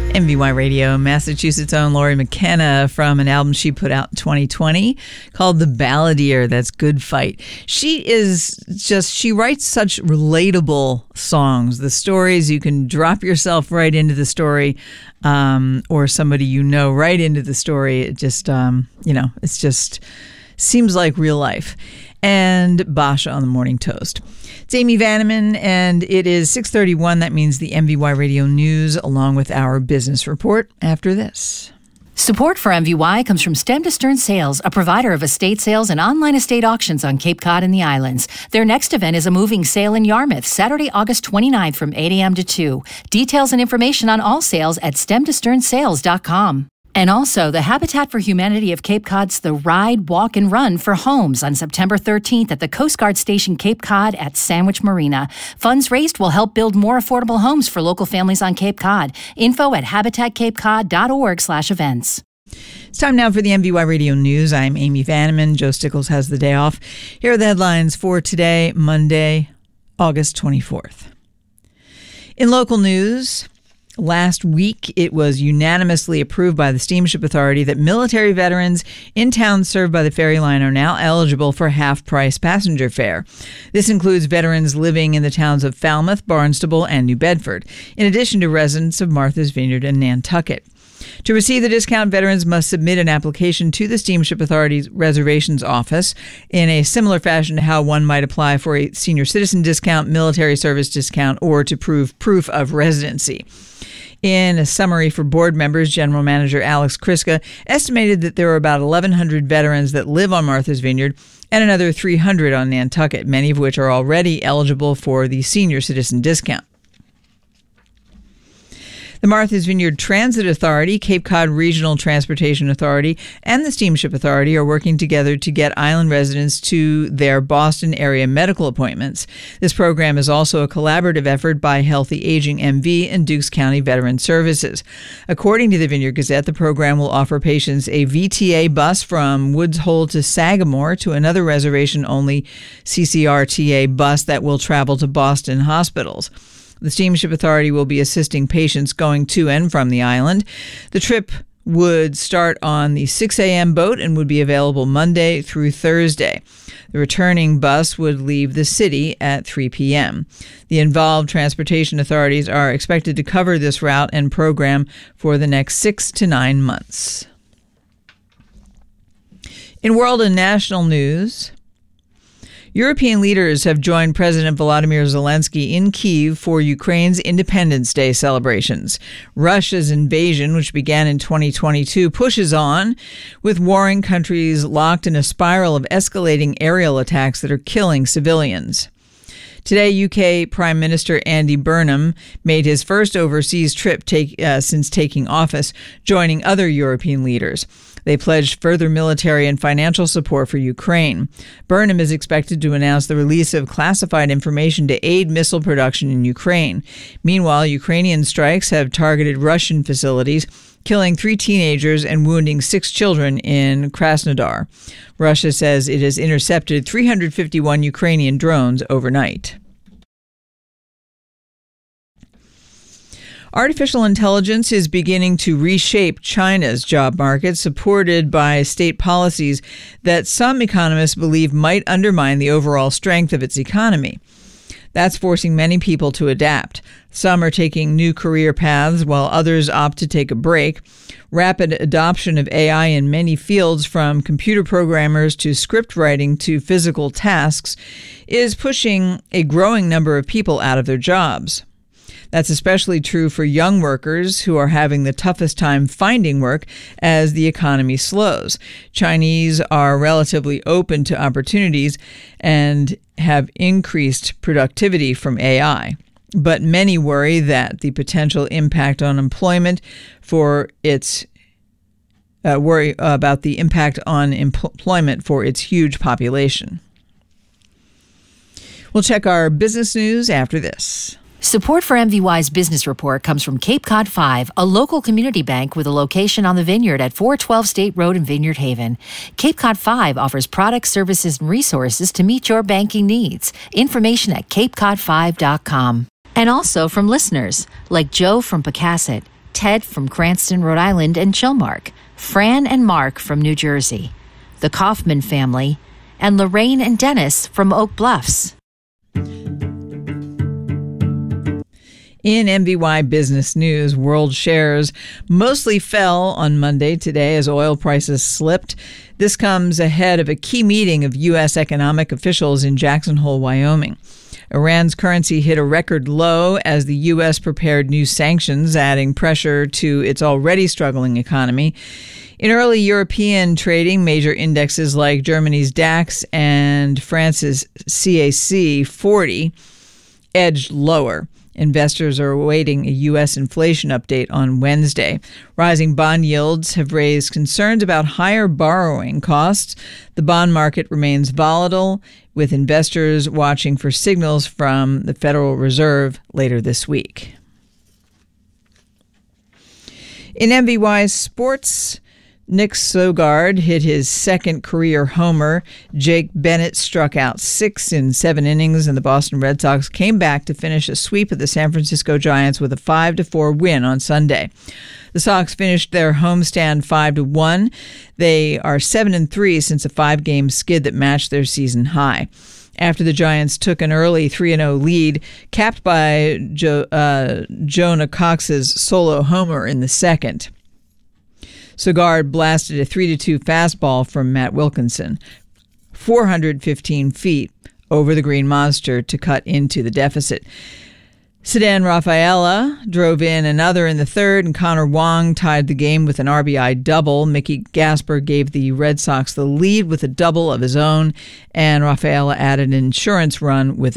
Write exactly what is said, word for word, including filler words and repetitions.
M V Y Radio, Massachusetts' own Lori McKenna, from an album she put out in twenty twenty called The Balladeer. That's Good Fight. She is just, she writes such relatable songs. The stories, you can drop yourself right into the story, um, or somebody you know right into the story. It just, um, you know, it's just seems like real life. And Basha on the Morning Toast. It's Amy Vanneman, and it is six thirty-one. That means the M V Y Radio News, along with our business report after this. Support for M V Y comes from Stem to Stern Sales, a provider of estate sales and online estate auctions on Cape Cod and the islands. Their next event is a moving sale in Yarmouth, Saturday, August twenty-ninth from eight a.m. to two. Details and information on all sales at stem to stern sales dot com. And also, the Habitat for Humanity of Cape Cod's The Ride, Walk, and Run for Homes on September thirteenth at the Coast Guard Station Cape Cod at Sandwich Marina. Funds raised will help build more affordable homes for local families on Cape Cod. Info at habitat cape cod dot org slash events. It's time now for the M V Y Radio News. I'm Amy Vanneman. Joe Stickles has the day off. Here are the headlines for today, Monday, August twenty-fourth. In local news, last week, it was unanimously approved by the Steamship Authority that military veterans in towns served by the ferry line are now eligible for half-price passenger fare. This includes veterans living in the towns of Falmouth, Barnstable, and New Bedford, in addition to residents of Martha's Vineyard and Nantucket. To receive the discount, veterans must submit an application to the Steamship Authority's reservations office in a similar fashion to how one might apply for a senior citizen discount, military service discount, or to prove proof of residency. In a summary for board members, General Manager Alex Kriska estimated that there are about eleven hundred veterans that live on Martha's Vineyard and another three hundred on Nantucket, many of which are already eligible for the senior citizen discount. The Martha's Vineyard Transit Authority, Cape Cod Regional Transportation Authority, and the Steamship Authority are working together to get island residents to their Boston area medical appointments. This program is also a collaborative effort by Healthy Aging M V and Dukes County Veteran Services. According to the Vineyard Gazette, the program will offer patients a V T A bus from Woods Hole to Sagamore to another reservation-only C C R T A bus that will travel to Boston hospitals. The Steamship Authority will be assisting patients going to and from the island. The trip would start on the six a.m. boat and would be available Monday through Thursday. The returning bus would leave the city at three p.m. The involved transportation authorities are expected to cover this route and program for the next six to nine months. In world and national news, European leaders have joined President Volodymyr Zelensky in Kyiv for Ukraine's Independence Day celebrations. Russia's invasion, which began in twenty twenty-two, pushes on, with warring countries locked in a spiral of escalating aerial attacks that are killing civilians. Today, U K Prime Minister Andy Burnham made his first overseas trip take, uh, since taking office, joining other European leaders. They pledged further military and financial support for Ukraine. Burnham is expected to announce the release of classified information to aid missile production in Ukraine. Meanwhile, Ukrainian strikes have targeted Russian facilities, killing three teenagers and wounding six children in Krasnodar. Russia says it has intercepted three hundred fifty-one Ukrainian drones overnight. Artificial intelligence is beginning to reshape China's job market, supported by state policies that some economists believe might undermine the overall strength of its economy. That's forcing many people to adapt. Some are taking new career paths, while others opt to take a break. Rapid adoption of A I in many fields, from computer programmers to script writing to physical tasks, is pushing a growing number of people out of their jobs. That's especially true for young workers who are having the toughest time finding work as the economy slows. Chinese are relatively open to opportunities and have increased productivity from A I. But many worry that the potential impact on employment for its uh, worry about the impact on employment for its huge population. We'll check our business news after this. Support for M V Y's business report comes from Cape Cod five, a local community bank with a location on the Vineyard at four twelve State Road in Vineyard Haven. Cape Cod five offers products, services, and resources to meet your banking needs. Information at cape cod five dot com. And also from listeners like Joe from Pecasset, Ted from Cranston, Rhode Island, and Chilmark, Fran and Mark from New Jersey, the Kaufman family, and Lorraine and Dennis from Oak Bluffs. In M V Y business news, world shares mostly fell on Monday today as oil prices slipped. This comes ahead of a key meeting of U S economic officials in Jackson Hole, Wyoming. Iran's currency hit a record low as the U S prepared new sanctions, adding pressure to its already struggling economy. In early European trading, major indexes like Germany's DAX and France's C A C forty edged lower. Investors are awaiting a U S inflation update on Wednesday. Rising bond yields have raised concerns about higher borrowing costs. The bond market remains volatile, with investors watching for signals from the Federal Reserve later this week. In M V Y sports, Nick Sogard hit his second career homer. Jake Bennett struck out six in seven innings, and the Boston Red Sox came back to finish a sweep of the San Francisco Giants with a five to four win on Sunday. The Sox finished their homestand five to one. They are seven and three since a five-game skid that matched their season high. After the Giants took an early three and oh lead, capped by jo- uh, Jonah Cox's solo homer in the second. Sogard blasted a three to two fastball from Matt Wilkinson, four hundred fifteen feet over the Green Monster to cut into the deficit. Ceddanne Rafaela drove in another in the third, and Connor Wong tied the game with an R B I double. Mickey Gasper gave the Red Sox the lead with a double of his own, and Rafaela added an insurance run with